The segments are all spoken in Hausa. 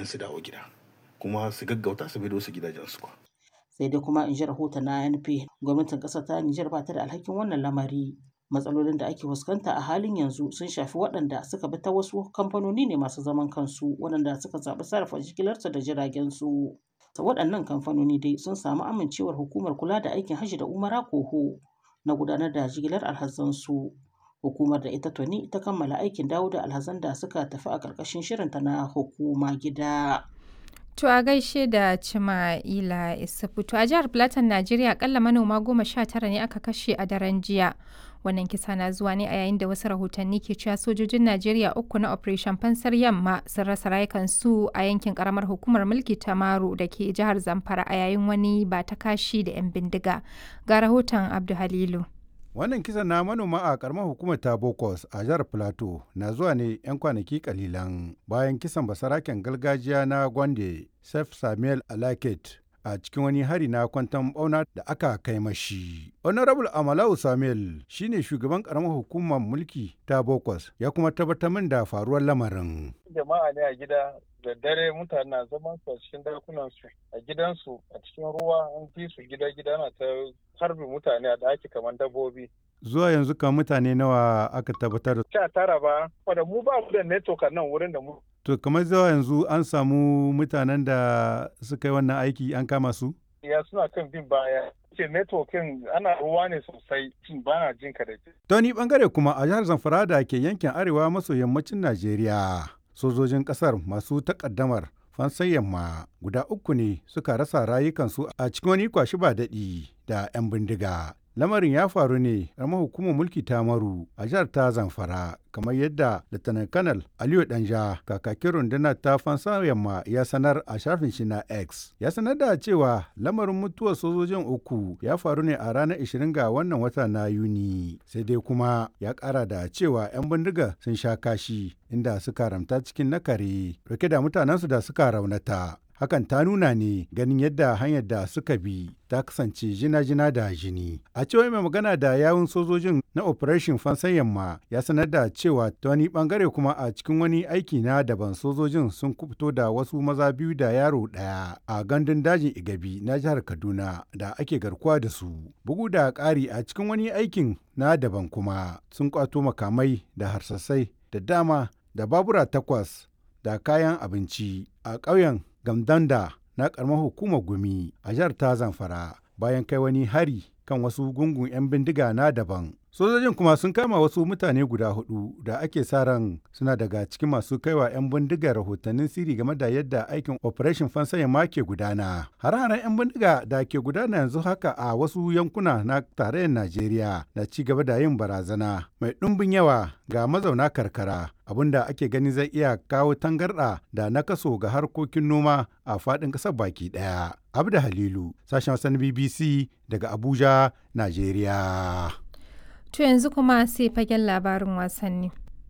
kayan su dawo gida kuma su gaggauta su maido su gidajensu kwa. Sai dai kuma in ji rahoton na ANP, gwamnatin ƙasar ta Nijar ba ta da alhakin wannan lamari. Matsalolin da ake fuskanta a halin yanzu sun shafi waɗanda suka bi ta wasu kamfanoni ne masu zaman kansu waɗanda suka zaɓi sarrafa jigilarsu da jiragen su. Waɗannan kamfanoni dai sun samu amincewar hukumar kula da aikin hajji da umara koho na gudanar da jigilar alhazansu. Hukumar da ita tuni ta kammala aikin dawo da alhazan da suka tafi a ƙarƙashin shirinta na hukuma gida. To a gaishe da Cima'ila Isufu. To a jihar Plateau, Najeriya akalla manoma 19 ne aka kashe a daren jiya. Wannan kisa na zuwa ne a yayin da wasu rahotanni ke cewa sojojin Najeriya 3 na Operation Fansar Yamma sun rasa rayukansu a yankin karamar hukumar mulki ta Maru da ke jihar Zamfara a yayin wani ba ta kashi da 'yan bindiga. Ga rahoton Abdu Halilu. Wannan kisan na manoma a karamar hukumar ta Bokos a jihar Plateau na zuwa ne 'yan kwanaki kalilan bayan kisan basaraken gargajiya na Gwande, Sef Samuel Alaket a cikin wani hari na kwanton bauna da aka kai mashi. Honorable Amalau Samuel shine shugaban karamar hukumar mulki ta Bokos ya kuma tabbatar min da faruwar lamarin. Jama'a ne a gida da dare mutane na zaman su a cikin dakunansu a gidansu a cikin ruwa an fi su gida na ta harbi mutane a daki kamar dabbobi. Zuwa yanzu kan mutane nawa aka tabbatar? 19 ba, wadda mu ba mu da network a nan wurin da mu. To kamar zuwa yanzu an samu mutanen da suka yi wannan aiki an kama su? Ya suna kan bin baya. Ce networkin ana ruwa ne sosai ba na jin ka da ke. Ta wani bangare kuma a jihar Zamfara da ke yankin arewa maso yammacin Najeriya. Sojojin kasar masu takaddamar Fansan Yamma guda 3 ne suka rasa rayukansu a cikin wani kwashi ba daɗi da 'yan bindiga. Lamarin ya faru ne ƙaramar hukumar mulki ta Maru a jihar ta Zamfara kamar yadda Lieutenant Colonel Aliyu Danja kakakin rundunar ta Fansan Yamma ya sanar a shafin shi na X. Ya sanar da cewa lamarin mutuwar sojojin 3 ya faru ne a ranar 20 ga wannan wata na Yuni. Sai dai kuma ya ƙara da cewa 'yan bindiga sun sha kashi inda suka ramta cikin nakare rike da mutanensu da suka raunata. Hakan ta nuna ne ganin yadda hanyar da suka bi ta kasance jina-jina da jini. A cewa mai magana da yawun sojojin na Operation Fansan Yamma ya sanar da cewa ta wani bangare kuma a cikin wani aiki na daban sojojin sun fito da wasu maza 2 da yaro 1 a gandun dajin Igabi na jihar Kaduna da ake garkuwa da su. Bugu da ƙari a cikin wani aikin na daban kuma sun kwato makamai da harsasai da dama da babura 8 da kayan abinci a ƙauyen Gamdanda na ƙaramar hukumar Gumi a jihar ta Zamfara bayan kai wani hari kan wasu gungun 'yan bindiga na daban. Sojojin kuma sun kama wasu mutane guda 4 da ake sa ran suna daga cikin masu kaiwa 'yan bindiga rahotannin sirri game da yadda aikin Operation Fansan Yamma ke gudana. Hare-haren 'yan bindiga da ke gudana yanzu haka a wasu yankuna na tarayyar Najeriya na ci gaba da yin barazana mai ɗumbin yawa ga mazauna karkara. Abinda ake gani zai iya kawo tangarɗa da nakaso ga harkokin noma a faɗin ƙasar baki ɗaya. Abda Halilu, sashen wasan BBC daga Abuja, Najeriya. To yanzu kuma sai fagen labarin wasanni.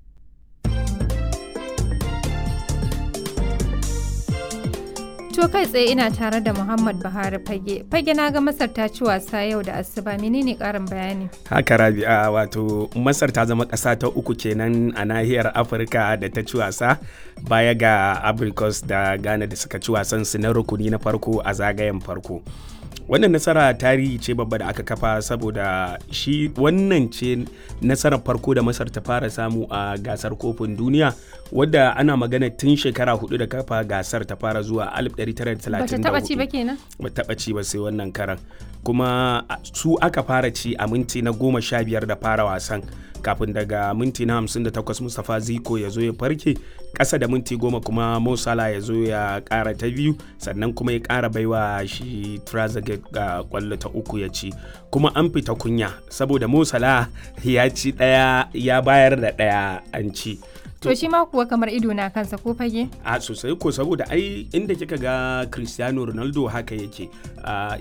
To kai tsaye ina tare da Muhammad Buhari Fage. Fage na ga Masar ta ci wasa yau da asuba, menene karin bayani? Haka Rabi'a, wato Masar ta zama ƙasa ta 3 kenan a nahiyar Afirka da ta ci wasa baya ga Abrikos da Ghana da suka ci wasan su na rukuni na farko a zagayen farko. Wannan nasara tarihi ce babba da aka kafa saboda shi wannan ce nasarar farko da Masar ta fara samu a gasar kofin duniya wadda ana magana tun shekara 4 da kafa gasar ta fara zuwa 1934. Bata taba ci ba kenan? Bata taba ci ba sai wannan karan. Kuma su aka fara ci a minti na 15 da fara wasan kafin daga minti na 58 Mustapha Ziko ya zo ya farke, ƙasa da minti 10 kuma Mo Salah ya zo ya ƙara ta biyu, sannan kuma ya ƙara baiwa shi Trezeguet ga ƙwallo ta 3 ya ci. Kuma an fita kunya saboda Mo Salah ya ci ɗaya ya bayar da ɗaya an ci. To shi ma kuwa kamar ido na kansa ko Fage? A sosai ko saboda ai inda kika ga Cristiano Ronaldo haka yake.